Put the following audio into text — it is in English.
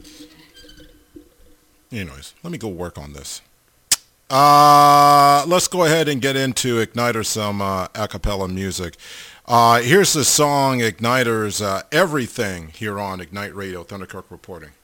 Anyways, let me go work on this. Let's go ahead and get into Igniter some a cappella music. Here's the song Igniter's Everything here on Ignite Radio. Thunderkirk reporting.